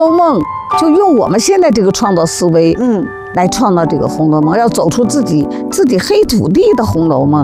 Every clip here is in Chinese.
《红楼梦》就用我们现在这个创作思维，来创造这个《红楼梦》，要走出自己黑土地的《红楼梦》。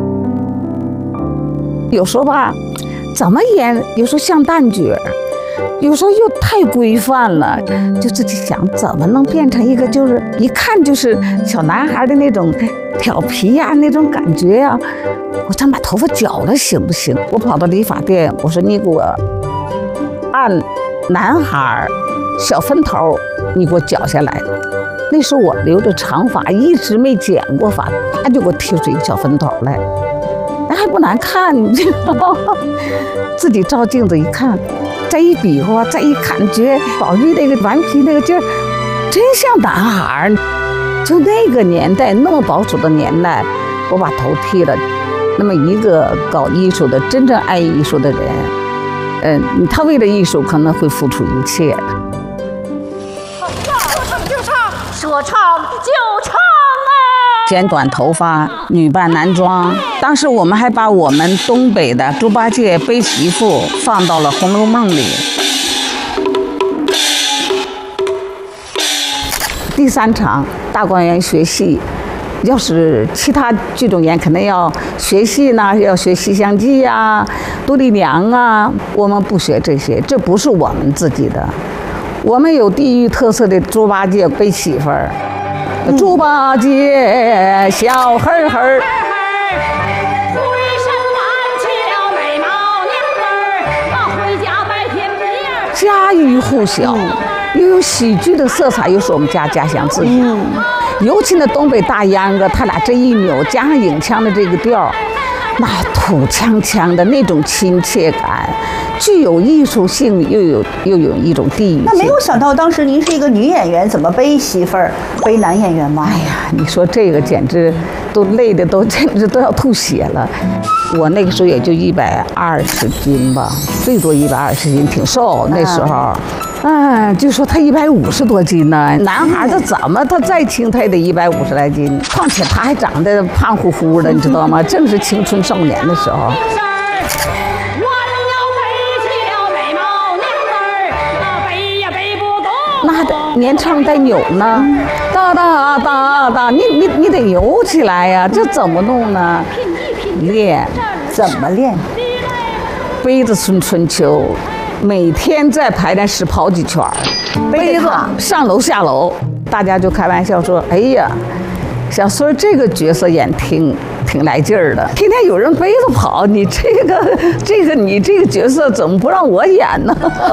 有时候吧，怎么演，有时候像旦角，有时候又太规范了，就自己想怎么能变成一个就是一看就是小男孩的那种调皮呀，那种感觉呀。我想把头发绞了行不行？我跑到理发店，我说你给我按男孩小分头，你给我绞下来。那时候我留着长发，一直没剪过发，他就给我剃出一个小分头来，那还不难看，你知道吗？自己照镜子一看，再一比划，再一看，觉得宝玉那个顽皮那个劲儿，真像男孩。就那个年代，那么保守的年代，我把头剃了。那么一个搞艺术的、真正爱艺术的人，他为了艺术可能会付出一切。 说唱就唱啊！ 剪短头发，女扮男装。当时我们还把我们东北的猪八戒背媳妇放到了《红楼梦》里。第3场大观园学戏。要是其他剧种演，肯定要学戏呢，要学《西厢记》呀、杜丽娘啊。我们不学这些，这不是我们自己的。我们有地域特色的猪八戒背媳妇儿，猪八戒小黑黑。家喻户晓，又有喜剧的色彩，又是我们家乡自有。尤其那东北大秧歌，他俩这一扭，加上影腔的这个调，那土锵锵的那种亲切感，具有艺术性，又有一种地域性。 那没有想到当时您是一个女演员，怎么背媳妇儿，背男演员吗？ 哎呀，你说这个简直都累的简直都要吐血了。我那个时候也就120斤吧，最多120斤，挺瘦那时候。就说他150多斤呢，男孩他怎么他再轻，他也得150来斤。况且他还长得胖乎乎的，你知道吗？正是青春少年的时候。那得年唱带扭呢，哒哒哒哒，你得扭起来呀，这怎么弄呢？练， 怎么练？ 背着春秋。每天在排练室跑几圈，背着上楼下楼，大家就开玩笑说：“哎呀，小孙这个角色演挺来劲儿的，天天有人背着跑，你你这个角色怎么不让我演呢？”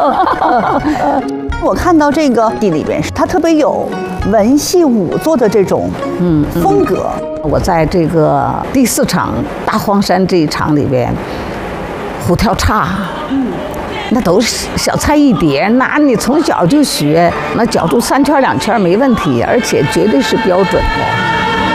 我看到这个戏里边，它特别有文戏武作的这种风格。 我在这个第4场大荒山这一场里边，虎跳叉。那都是小菜一碟，那你从小就学，那脚住3圈2圈没问题，而且绝对是标准的。